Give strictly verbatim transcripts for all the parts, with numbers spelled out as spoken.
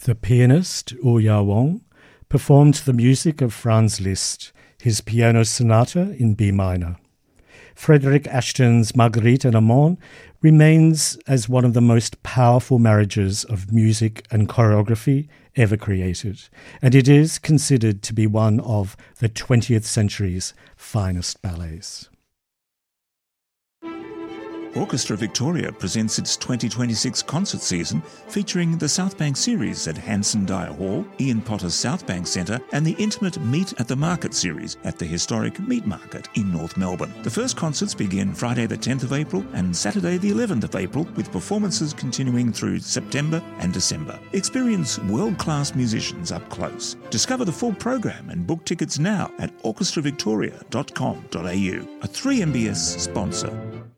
The pianist, Oya Wong, performed the music of Franz Liszt, his piano sonata in B minor. Frederick Ashton's Marguerite and Armand remains as one of the most powerful marriages of music and choreography ever created, and it is considered to be one of the twentieth century's finest ballets. Orchestra Victoria presents its twenty twenty-six concert season featuring the South Bank series at Hanson Dyer Hall, Ian Potter's South Bank Centre and the intimate Meet at the Market series at the historic Meat Market in North Melbourne. The first concerts begin Friday the tenth of April and Saturday the eleventh of April, with performances continuing through September and December. Experience world-class musicians up close. Discover the full program and book tickets now at orchestra victoria dot com dot a u, a three M B S sponsor.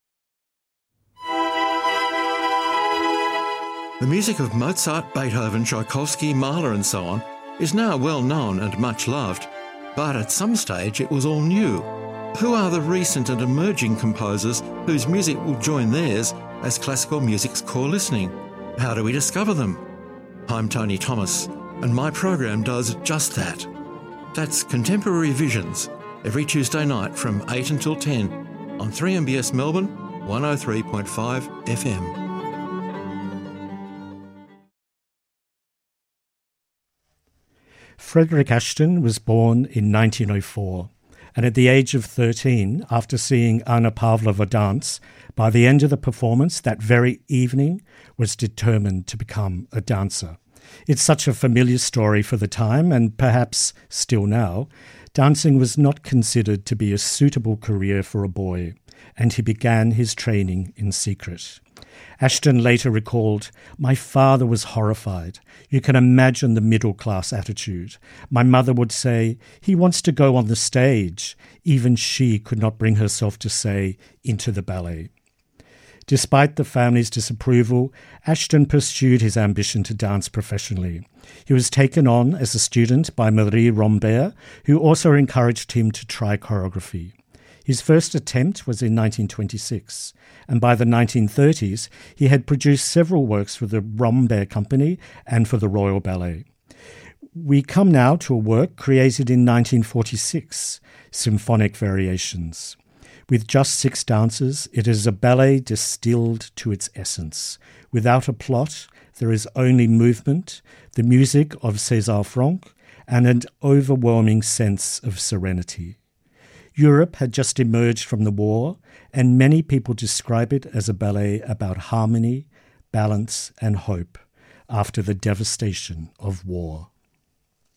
The music of Mozart, Beethoven, Tchaikovsky, Mahler and so on is now well known and much loved, but at some stage it was all new. Who are the recent and emerging composers whose music will join theirs as classical music's core listening? How do we discover them? I'm Tony Thomas, and my program does just that. That's Contemporary Visions, every Tuesday night from eight until ten on three M B S Melbourne, one oh three point five F M. Frederick Ashton was born in nineteen oh four, and at the age of thirteen, after seeing Anna Pavlova dance, by the end of the performance that very evening was determined to become a dancer. It's such a familiar story for the time, and perhaps still now. Dancing was not considered to be a suitable career for a boy, and he began his training in secret. Ashton later recalled, "My father was horrified. You can imagine the middle-class attitude. My mother would say, 'He wants to go on the stage.' Even she could not bring herself to say, 'into the ballet.'" Despite the family's disapproval, Ashton pursued his ambition to dance professionally. He was taken on as a student by Marie Rambert, who also encouraged him to try choreography. His first attempt was in nineteen twenty-six, and by the nineteen thirties he had produced several works for the Rambert Company and for the Royal Ballet. We come now to a work created in nineteen forty-six, Symphonic Variations. With just six dancers, it is a ballet distilled to its essence. Without a plot, there is only movement, the music of César Franck, and an overwhelming sense of serenity. Europe had just emerged from the war, and many people describe it as a ballet about harmony, balance, and hope after the devastation of war.